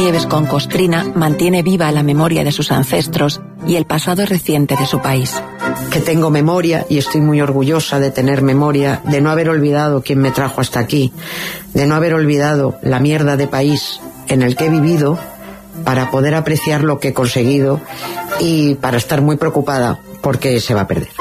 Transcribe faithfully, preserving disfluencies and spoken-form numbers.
Nieves con Costrina mantiene viva la memoria de sus ancestros y el pasado reciente de su país. Que tengo memoria y estoy muy orgullosa de tener memoria, de no haber olvidado quién me trajo hasta aquí, de no haber olvidado la mierda de país en el que he vivido, para poder apreciar lo que he conseguido y para estar muy preocupada porque se va a perder.